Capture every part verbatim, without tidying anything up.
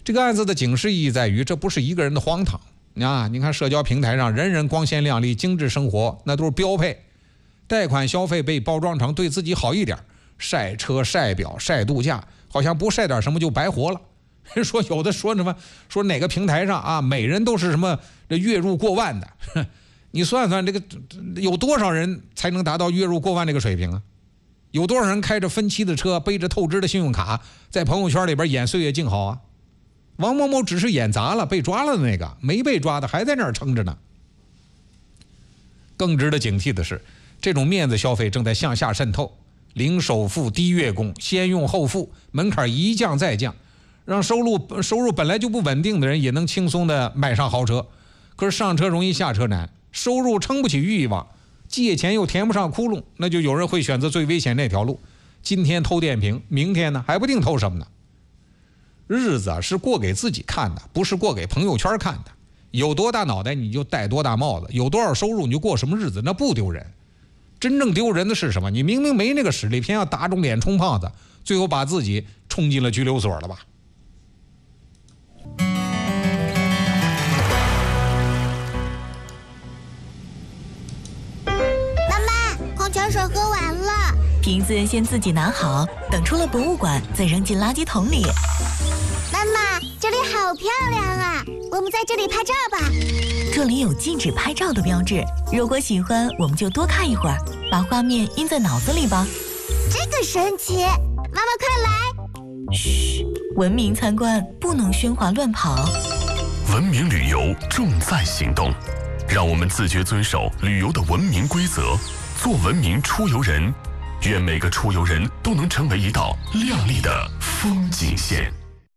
这个案子的警示意义在于，这不是一个人的荒唐啊！你看社交平台上人人光鲜亮丽、精致生活，那都是标配。贷款消费被包装成对自己好一点，晒车、晒表、晒度假，好像不晒点什么就白活了。说有的说什么说哪个平台上啊，每人都是什么这月入过万的，你算算这个有多少人才能达到月入过万这个水平啊？有多少人开着分期的车，背着透支的信用卡，在朋友圈里边演岁月静好啊？王某某只是演砸了，被抓了的那个，没被抓的还在那儿撑着呢。更值得警惕的是，这种面子消费正在向下渗透，零首付、低月供、先用后付，门槛一降再降，让收入收入本来就不稳定的人也能轻松的买上豪车。可是上车容易下车难，收入撑不起欲望，借钱又填不上窟窿，那就有人会选择最危险那条路。今天偷电瓶，明天呢还不定偷什么呢。日子啊是过给自己看的，不是过给朋友圈看的。有多大脑袋你就戴多大帽子，有多少收入你就过什么日子，那不丢人。真正丢人的是什么？你明明没那个实力，偏要打肿脸充胖子，最后把自己冲进了拘留所了吧？ 妈妈，矿泉水喝完了， 瓶子先自己拿好，等出了博物馆再扔进垃圾桶里。 妈妈，这里好漂亮啊，我们在这里拍照吧。 这里有禁止拍照的标志，如果喜欢我们就多看一会儿，把画面印在脑子里吧。 这个神奇，妈妈快来。 嘘，文明参观不能喧哗乱跑。 文明旅游重在行动，让我们自觉遵守旅游的文明规则，做文明出游人。愿每个出游人都能成为一道亮丽的风景线。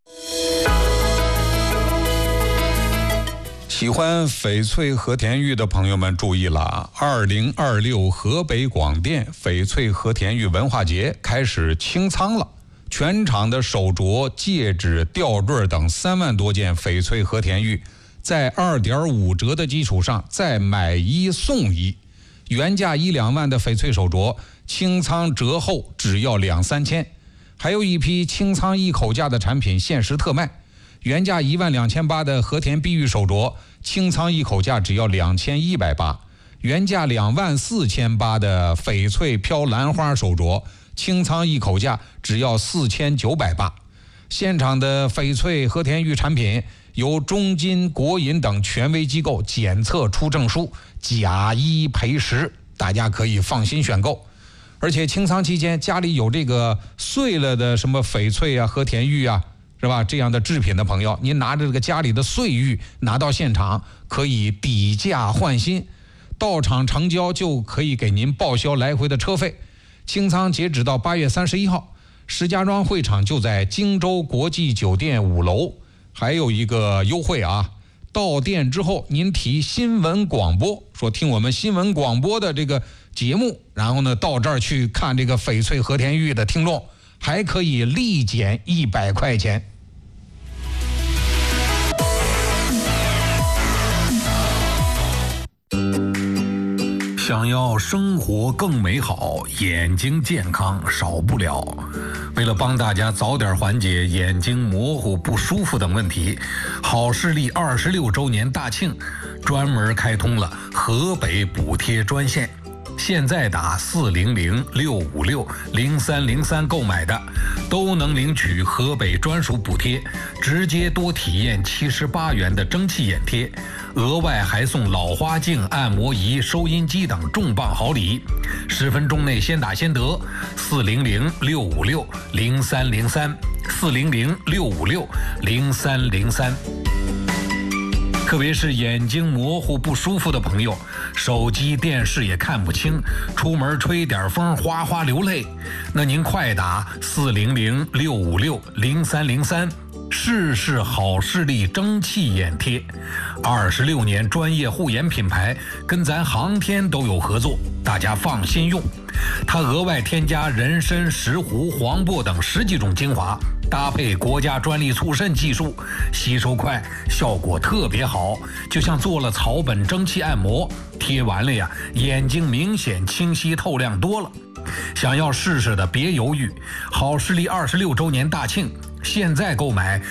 喜欢翡翠和田玉的朋友们注意了，二零二六河北广电翡翠和田玉文化节开始清仓了，全场的手镯、戒指、吊坠等三万多件翡翠和田玉，在二点五折的基础上再买一送一，原价一两万的翡翠手镯，清仓折后只要两三千，还有一批清仓一口价的产品限时特卖。原价一万两千八的和田碧玉手镯，清仓一口价只要两千一百八；原价两万四千八的翡翠飘兰花手镯，清仓一口价只要四千九百八。现场的翡翠和田玉产品由中金、国银等权威机构检测出证书，假一赔十，大家可以放心选购。而且清仓期间，家里有这个碎了的什么翡翠啊、和田玉啊，是吧？这样的制品的朋友，您拿着这个家里的碎玉拿到现场，可以抵价换新，到场成交就可以给您报销来回的车费。清仓截止到八月三十一号，石家庄会场就在荆州国际酒店五楼。还有一个优惠啊，到店之后您提新闻广播，说听我们新闻广播的这个节目，然后呢到这儿去看这个翡翠和田玉的听众，还可以立减一百块钱。 想要生活更美好，眼睛健康少不了。为了帮大家早点缓解眼睛模糊不舒服等问题，好视力二十六周年大庆专门开通了河北补贴专线。现在打四零零六五六零三零三购买的，都能领取河北专属补贴，直接多体验七十八元的蒸汽眼贴，额外还送老花镜、按摩仪、收音机等重磅好礼。十分钟内先打先得，四零零六五六零三零三，四零零六五六零三零三。特别是眼睛模糊不舒服的朋友，手机电视也看不清，出门吹点风哗哗流泪，那您快打四零零六五六零三零三，试试好视力蒸汽眼贴。二十六年专业护眼品牌，跟咱航天都有合作，大家放心用。它额外添加人参、石斛、黄柏等十几种精华，搭配国家专利促渗技术，吸收快，效果特别好，就像做了草本蒸汽按摩，贴完了呀，眼睛明显清晰透亮多了。想要试试的别犹豫，好视力二十六周年大庆，现在购买